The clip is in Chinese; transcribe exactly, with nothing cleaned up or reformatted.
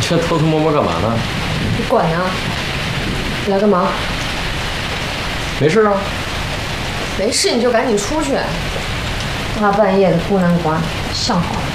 这偷偷摸摸干嘛呢？ 你管呢？来干嘛？ 没事啊。 没事你就赶紧出去。大半夜的孤男寡女，像话吗？